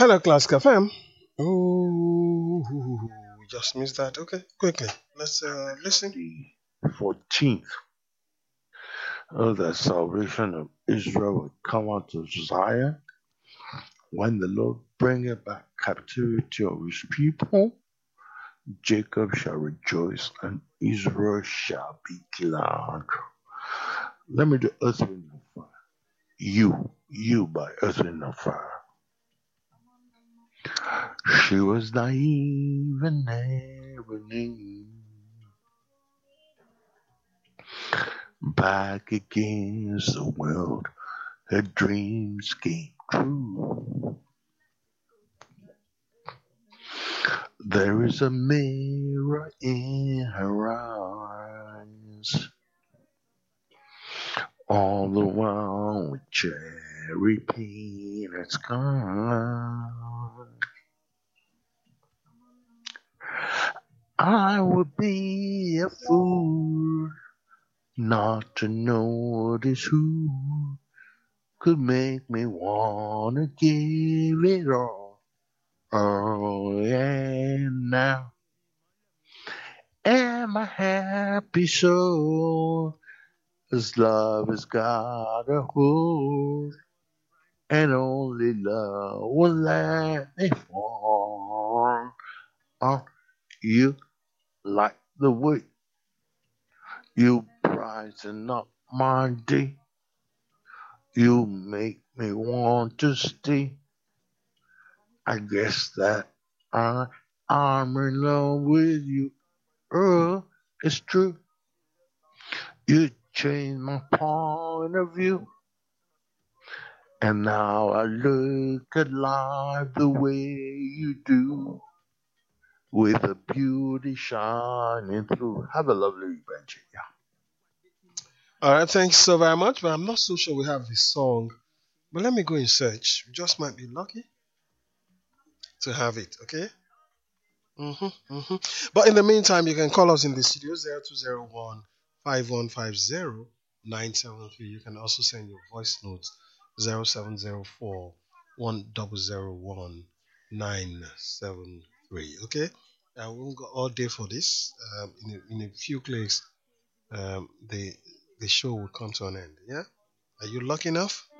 Hello, Class FM. Oh, we just missed that. Okay, quickly. Let's listen. The 14th, the salvation of Israel will come out of Zion when the Lord bringeth back captivity of his people. Jacob shall rejoice and Israel shall be glad. Let me do Earth, Wind, and Fire. You by Earth, Wind, and Fire. She was naive and never knew. Back against the world, her dreams came true. There is a mirror in her eyes, all the while with cherry painted skies. I would be a fool not to notice who could make me wanna give it all. Oh yeah, now am I happy so? As love has got a hold, and only love will let me fall. Are you like the way you brighten up my day? You make me want to stay. I guess that I, I'm in love with you. Oh, it's true. You changed my point of view. And now I look at life the way you do, with the beauty shining through. Have a lovely week, Benji. Yeah. All right, thanks so very much. But I'm not so sure we have this song. But let me go in search. We just might be lucky to have it. Okay. But in the meantime, you can call us in the studio 0201 5150 You can also send your voice notes 0704 1001 973. Okay. I won't go all day for this. In a few clicks, the show will come to an end. Yeah. Are you lucky enough?